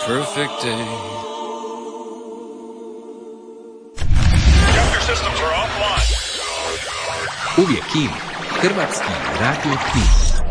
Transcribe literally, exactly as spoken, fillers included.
perfect day. Chapter systems are offline. Uvijek Kina, Hrvatski radio knjiga.